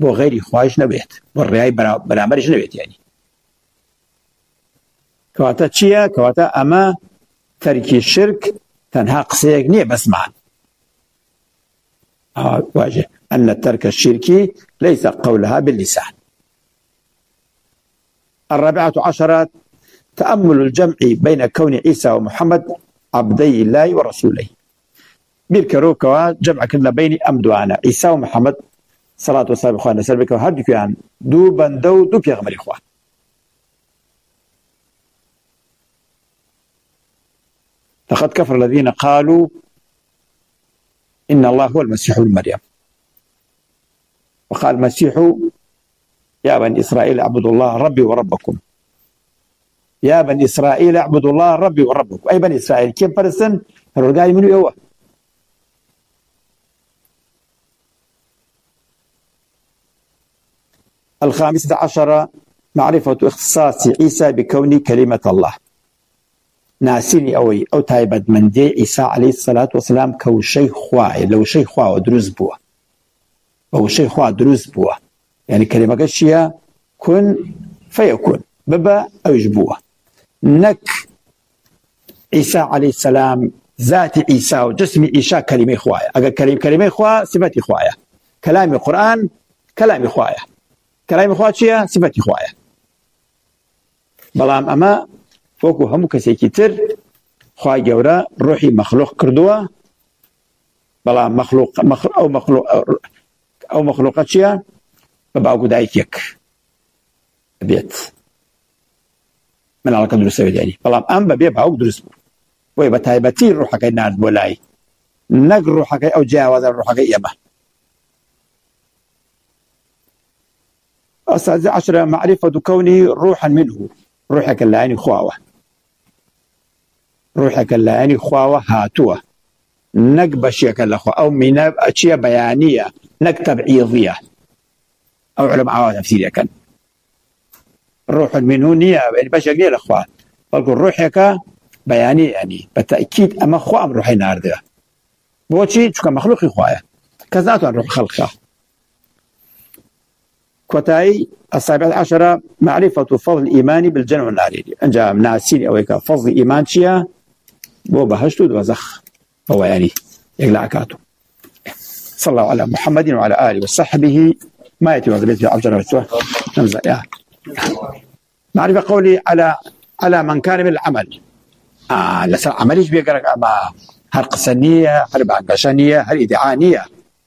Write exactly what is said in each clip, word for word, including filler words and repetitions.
بۆ غەیری خوایش نەبێت، بۆ ڕێای بەرامبەریش نەبێت. یعنی کەواتە چییە؟ کەواتە ئەمە تەرکی شرک تەنها قسەیەک نییە بە زمان. واجه أن الترك الشركي ليس قولها باللسان. الرابعة عشرة تأمل الجمع بين كون عيسى ومحمد عبدي الله ورسوله. بيركروكوا جمع كنا بين أمدوانا عيسى ومحمد صلاة والسلام إخوانا سلبك وهردك يعني دو بندو دو بيغمر إخوان. لقد كفر الذين قالوا إن الله هو المسيح ابن مريم، وقال المسيح يا بني إسرائيل اعبدوا الله ربي وربكم، يا بني إسرائيل اعبدوا الله ربي وربكم. أي بني إسرائيل كيف برسن الرجال منه هو. الخامسة عشرة معرفة اختصاص عيسى بكون كلمة الله. ناسيني أوي أو تايبد من دي عيسى عليه الصلاة والسلام كو شيء خواي، لو شيء خوا ودروز بوا أو شيء خوا دروز بوا، يعني كلمة قشية كن فيكون ببا أو يجبوه. نك عيسى عليه السلام ذات عيسى وجسم عيسى كلمة خوايا، أقل كلمة كلمة خوا صفة خوايا، كلام القرآن كلام خوايا، كلام خوايا صفة خوايا. بلام أما فوقو همو كسيكي تر خواي جورا روحي مخلوق كردوه، بلام مخلوق, مخلوق أو مخلوق أو مخلوقات شيا بباقو دايك يك بيت من على قدر السويد. يعني بلام أم ببيع باقو درس ويبتايبتي روحك الناس بولاي نق روحك أو جاوز روحك يما. السادسة عشرة معرفة كوني روحا منه، روحك اللاني خواوة، روحك اللاني خواوة هاتوة نق بشيك الأخوة أو من أشياء بيانية نق تبعيضية أو علماء عوام تفسيرية كان روح منه نية يعني بشيك نية الأخوة بلقوا روحك بيانية يعني بالتأكيد أما خوا أم روحي نار ده بوشي تشكى مخلوق خوايا كذاته عن روح خلقه. كتاي السابعة عشرة معرفة فضل الإيمان بالجنة والنار. أنجا مناسين أويك فضل إيمان شيا بو بهشتو وزخ هو يعني يقلع كاتو. صلى الله على محمد وعلى آله وصحبه ما يتم ذلك في عبجر وشوه نمزع يا معرفة قولي على على من كان من العمل. آه لسا عمليش بيقرأ أما هل قسنية هل بعقشانية هل إدعانية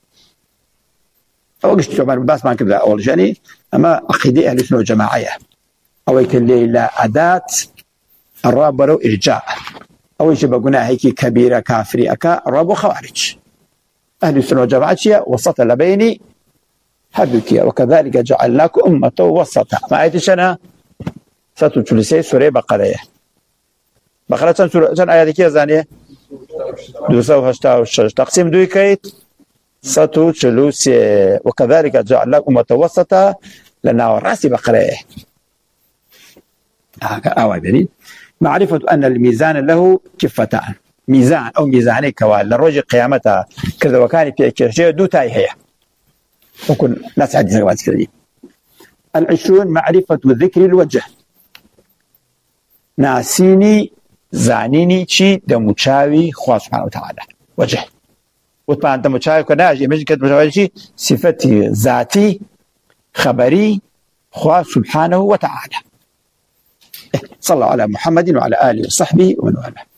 أو قشت عمر بس ما كذا أول جاني أما عقيدة أهل السنة والجماعية أو يكلي لا أداة الراب ولو إرجاء أو يشبه قلنا هيك كبيرة كافري أكا راب وخوارج. أهل السنة والجماعة وسط لبيني حدثية وكذلك جعلناكم أمة وسطا. ما أيتشنا ستوتلسي سورة بقرة بقرة سورة جن آيات كي زانية دوسا وهشتا وشش تقسيم دوي كيت ستو تشلوسي وكذلك جعلناكم أمة وسطا لنا وراسي بقرة. أوعى دليل معرفة أن الميزان له كفتان، ميزان أو ميزاني كوال للرجل قيامتها كذا وكان في كشيء دو تاي هي وكن ناس عدي سقوات كذي. العشرون معرفة ذكر الوجه. ناسيني زانيني شي دموشاوي خواه سبحانه وتعالى وجه وطبعا دموشاوي كناجي مجد دموشاوي شي صفتي ذاتي خبري خواه سبحانه وتعالى. صلى الله على محمد وعلى آله وصحبه ومن والاه.